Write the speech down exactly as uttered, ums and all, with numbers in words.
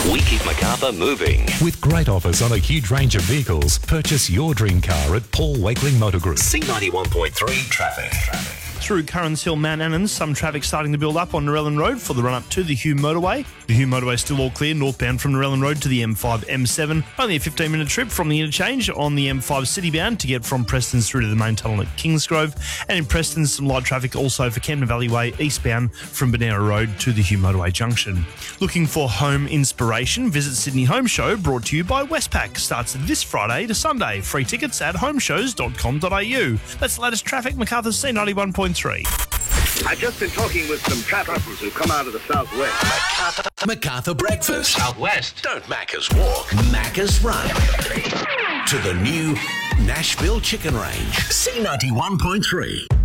We keep Macarthur moving. With great offers on a huge range of vehicles, purchase your dream car at Paul Wakeling Motor Group. C ninety-one point three traffic. Through Currans Hill, Mount Annans, some traffic starting to build up on Narellan Road for the run-up to the Hume Motorway. The Hume Motorway is still all clear northbound from Narellan Road to the M five M seven. Only a fifteen-minute trip from the interchange on the M five citybound to get from Preston's through to the main tunnel at Kingsgrove. And in Preston, some light traffic also for Camden Valley Way eastbound from Banera Road to the Hume Motorway junction. Looking for home inspiration? Visit Sydney Home Show, brought to you by Westpac. Starts this Friday to Sunday. Free tickets at homeshows dot com dot a u. That's the latest traffic. Macarthur's C ninety-one point three. I've just been talking with some travellers who come out of the southwest. Macarthur, Macarthur Breakfast. Southwest. Don't Macca's walk. Macca's run. To the new Nashville Chicken Range. C ninety-one point three.